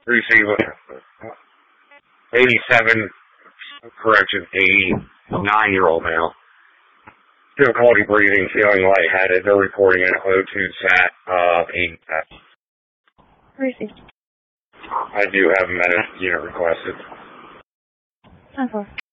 Receive 87, correction, 89-year-old male. Difficulty breathing, feeling lightheaded. They're reporting an O2 sat of 8. Receive. I do have a unit requested. 10-4.